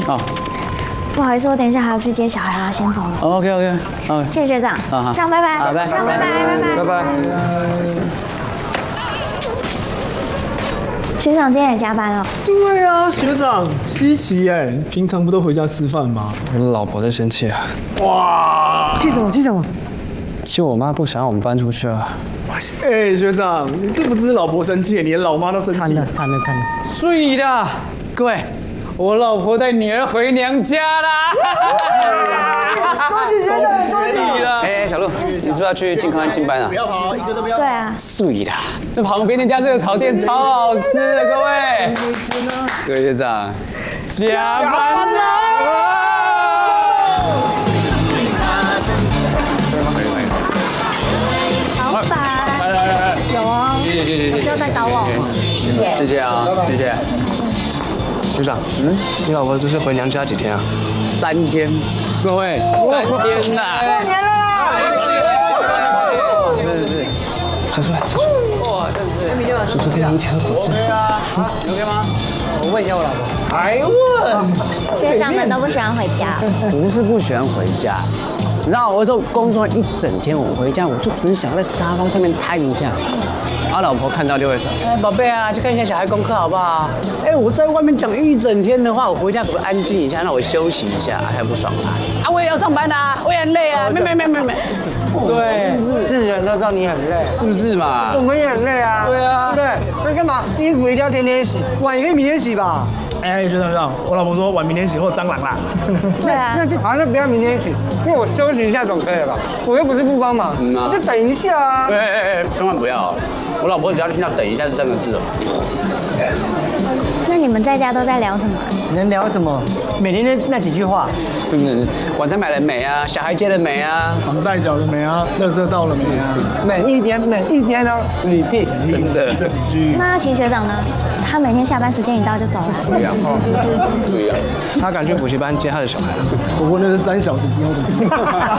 哦。 不好意思，我等一下还要去接小孩啊，先走了。 OK， 谢谢学长。 好， 这样拜拜。 好，拜拜。 这样拜拜。 拜拜。 学长今天也加班了。 对啊，学长稀奇哎，平常不都回家吃饭吗？ 我老婆在生气啊！ 哇， 气什么？气什么？ 气我妈不想让我们搬出去啊！ 哎，学长，你这不只是老婆生气，连老妈都生气。 惨了！ 睡啦，各位，我老婆带女儿回娘家啦！ 恭喜学长，恭喜了！哎，小鹿，你是不是要去健康安亲班啊？ 不要跑，一个都不要。 对啊。 睡啦，这旁边那家热炒店超好吃的，各位。各位学长，加班啦！ 老板，有啊， 谢不要再找我， 谢谢啊，谢谢。 学长，你老婆这是回娘家几天啊 ？3天，各位，3天呐！ 过年了啦！ 是。 小叔， 哇，真是。 叔叔跟你一起喝果汁。 对啊，你 OK 吗？ 我问一下我老婆。 还问？ 学长们都不喜欢回家。 不是不喜欢回家，你知道，我说工作一整天，我回家我就只想在沙发上面瘫一下。我老婆看到就会说：“哎，宝贝啊，去看一下小孩功课好不好？”哎，我在外面讲一整天的话，我回家可不可以安静一下，让我休息一下，还不爽啊？啊，我也要上班啊，我也很累啊，没。 对，是人都知道你很累， 是不是嘛？ 我们也很累啊。 对啊， 对，那干嘛？衣服一定要天天洗，碗也可以明天洗吧？ 哎，学长，我老婆说碗明天洗或蟑螂啦。 对啊。 那就好，那不要明天洗，因为我休息一下总可以了吧？我又不是不帮忙，我就等一下啊。 哎，千万不要！我老婆只要听到“等一下”这3个字了。 那你们在家都在聊什么？ 能聊什么？每天那几句话。 晚餐买了没啊？小孩接了没啊？ 房贷缴了没啊？垃圾到了没啊？ 每一天都 repeat 真的这几句。 那阿奇学长呢？他每天下班时间一到就走了。 对呀，对呀。 他赶去补习班接他的小孩了。 不过那是3小时之后的事。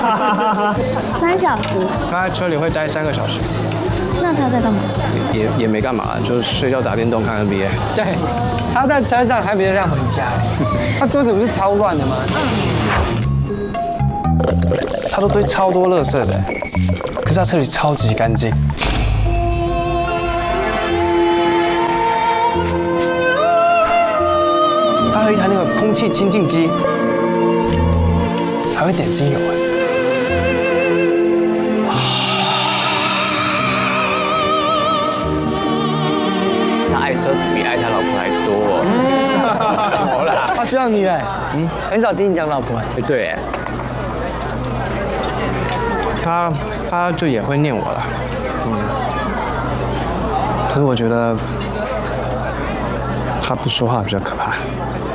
3小时？ 他在车里会待3个小时。 那他在干嘛？ 也没干嘛，就是睡觉、打电动、看 NBA。 对，他在车上还比较像回家。他桌子不是超乱的吗？ 他都堆超多垃圾的，可是他车里超级干净。他还有一台那个空气清净机，还会点精油哎。 他爱车子比爱他老婆还多。怎么啦？ 他需要你哎，很少听你讲老婆。 对。 他就也会念我了，可是我觉得他不说话比较可怕。